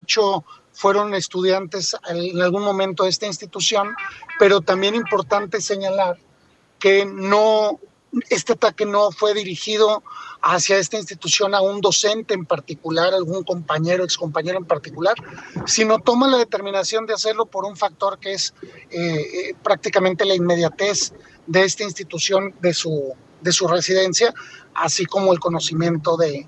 hecho fueron estudiantes en algún momento de esta institución, pero también importante señalar que este ataque no fue dirigido hacia esta institución a un docente en particular, algún compañero, excompañero en particular, sino toma la determinación de hacerlo por un factor que es prácticamente la inmediatez de esta institución, de su residencia, así como el conocimiento de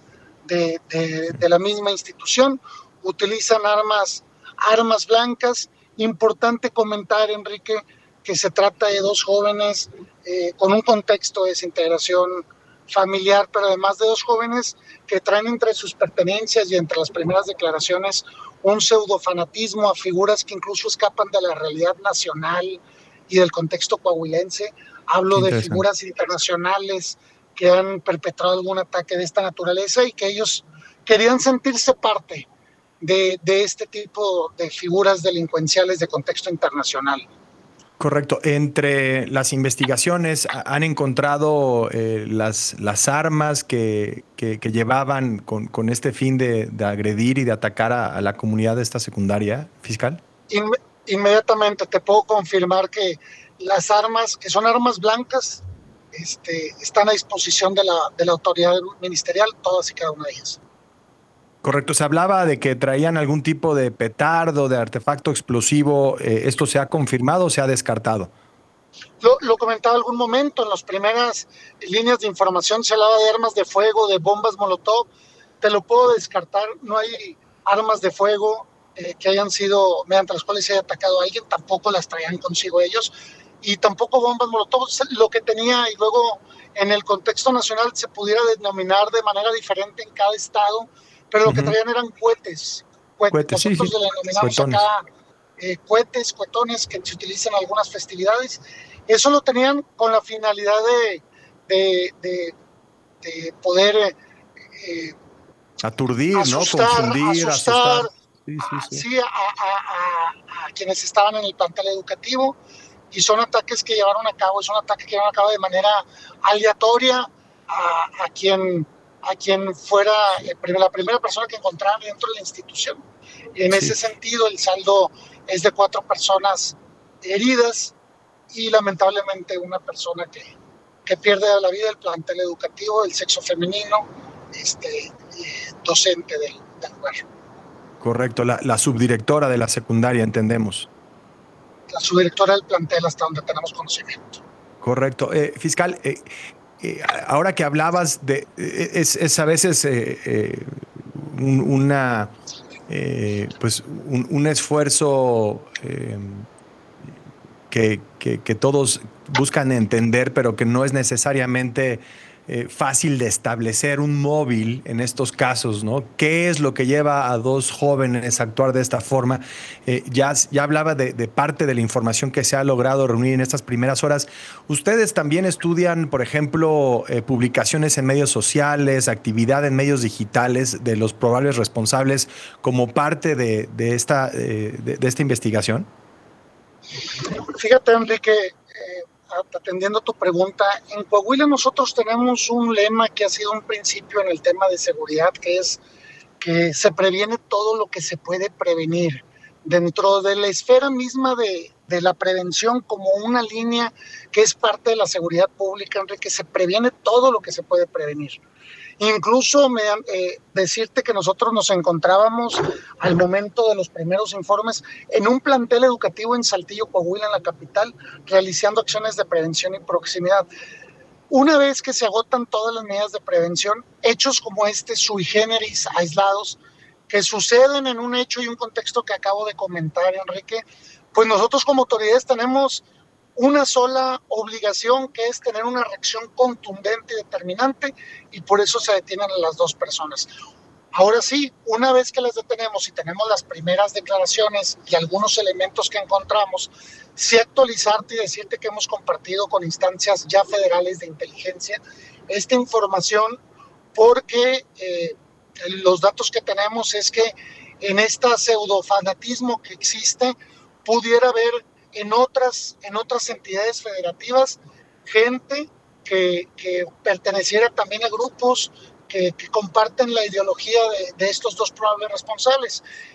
la misma institución. Utilizan armas blancas. Importante comentar, Enrique, que se trata de dos jóvenes con un contexto de desintegración familiar, pero además de dos jóvenes que traen entre sus pertenencias y entre las primeras declaraciones un pseudofanatismo a figuras que incluso escapan de la realidad nacional y del contexto coahuilense. Hablo de figuras internacionales que han perpetrado algún ataque de esta naturaleza y que ellos querían sentirse parte de este tipo de figuras delincuenciales de contexto internacional. Correcto. Entre las investigaciones han encontrado las armas que llevaban con este fin de agredir y de atacar a la comunidad de esta secundaria, fiscal. Inmediatamente te puedo confirmar que las armas, que son armas blancas, están a disposición de la autoridad ministerial, todas y cada una de ellas. Correcto, se hablaba de que traían algún tipo de petardo, de artefacto explosivo. ¿Esto se ha confirmado o se ha descartado? Lo comentaba algún momento, en las primeras líneas de información se hablaba de armas de fuego, de bombas molotov. Te lo puedo descartar, no hay armas de fuego que hayan sido, mediante las cuales se haya atacado a alguien, tampoco las traían consigo ellos, y tampoco bombas molotov. Lo que tenía, y luego en el contexto nacional se pudiera denominar de manera diferente en cada estado, pero lo que traían eran cohetes. Nosotros sí. le denominamos acá cohetes, cuetones, que se utilizan en algunas festividades. Eso lo tenían con la finalidad de poder aturdir, asustar, ¿no? Confundir, asustar. Sí, a quienes estaban en el plantel educativo, y son ataques que llevaron a cabo, de manera aleatoria a quien fuera la primera persona que encontraran dentro de la institución. Y en ese sentido, el saldo es de 4 personas heridas y lamentablemente una persona que pierde la vida del plantel educativo, del sexo femenino, docente del lugar. Correcto, la subdirectora de la secundaria, entendemos. La subdirectora del plantel, hasta donde tenemos conocimiento. Correcto. Fiscal, ahora que hablabas de... es a veces un esfuerzo que todos buscan entender, pero que no es necesariamente fácil de establecer un móvil en estos casos, ¿no? ¿Qué es lo que lleva a dos jóvenes a actuar de esta forma? Ya hablaba de parte de la información que se ha logrado reunir en estas primeras horas. ¿Ustedes también estudian, por ejemplo, publicaciones en medios sociales, actividad en medios digitales de los probables responsables como parte de esta investigación? Fíjate, Enrique, atendiendo tu pregunta, en Coahuila nosotros tenemos un lema que ha sido un principio en el tema de seguridad, que es que se previene todo lo que se puede prevenir. Dentro de la esfera misma de la prevención, como una línea que es parte de la seguridad pública, Enrique, se previene todo lo que se puede prevenir. Incluso decirte que nosotros nos encontrábamos al momento de los primeros informes en un plantel educativo en Saltillo, Coahuila, en la capital, realizando acciones de prevención y proximidad. Una vez que se agotan todas las medidas de prevención, hechos como este sui generis, aislados, que suceden en un hecho y un contexto que acabo de comentar, Enrique, pues nosotros como autoridades tenemos una sola obligación, que es tener una reacción contundente y determinante, y por eso se detienen a las dos personas. Ahora sí, una vez que las detenemos y tenemos las primeras declaraciones y algunos elementos que encontramos, sí actualizarte y decirte que hemos compartido con instancias ya federales de inteligencia esta información, porque los datos que tenemos es que en este pseudofanatismo que existe, pudiera haber en otras entidades federativas gente que perteneciera también a grupos que comparten la ideología de estos dos probables responsables.